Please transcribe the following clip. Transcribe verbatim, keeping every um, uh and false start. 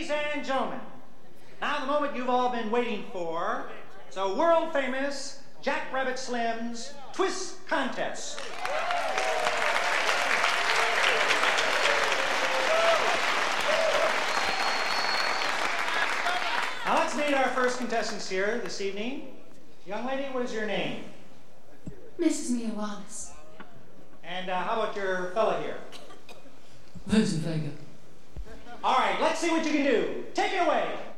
Ladies and gentlemen, now the moment you've all been waiting for, it's a world-famous Jack Rabbit Slim's Twist Contest. Now let's meet our first contestants here this evening. Young lady, what is your name? Missus Mia Wallace. And uh, how about your fella here? Vincent Vega. All right, let's see what you can do. Take it away.